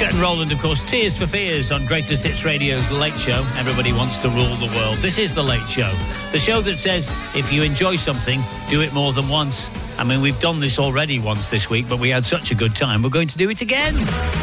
Getting Roland, of course. Tears for Fears on Greatest Hits Radio's Late Show. Everybody wants to rule the world. This is The Late Show. The show that says if you enjoy something, do it more than once. I mean, we've done this already once this week, but we had such a good time. We're going to do it again.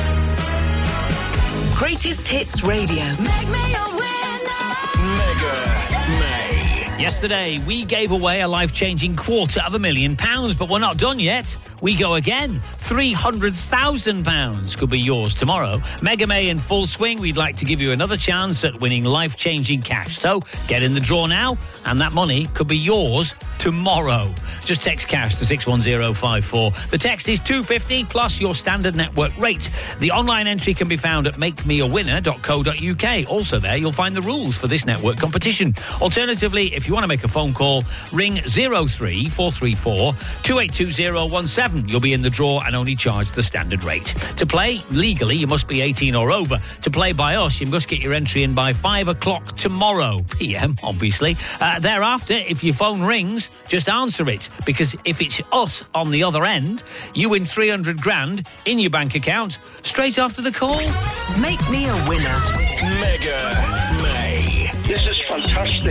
Greatest Hits Radio. Make me a winner. Mega May. Yesterday, we gave away a life-changing £250,000, but we're not done yet. We go again. £300,000 could be yours tomorrow. Mega May in full swing. We'd like to give you another chance at winning life-changing cash. So get in the draw now, and that money could be yours tomorrow. Just text cash to 61054. The text is £250 plus your standard network rate. The online entry can be found at makemeawinner.co.uk. Also there, you'll find the rules for this network competition. Alternatively, if you want to make a phone call, ring 03434 282017. You'll be in the draw and only charge the standard rate. To play legally, you must be 18 or over. To play by us, you must get your entry in by 5 o'clock tomorrow, PM, obviously. Thereafter, if your phone rings, just answer it, because if it's us on the other end, you win 300 grand in your bank account straight after the call. Make me a winner. Mega May. This is fantastic.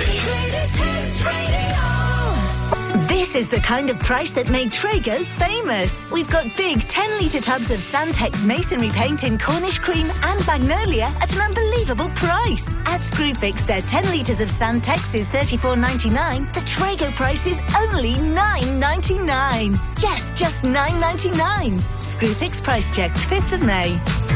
This is the kind of price that made Trago famous. We've got big 10-litre tubs of Santex masonry paint in Cornish cream and magnolia at an unbelievable price. At Screwfix, their 10 litres of Santex is $34.99. The Trago price is only $9.99. Yes, just $9.99. Screwfix price checked 5th of May.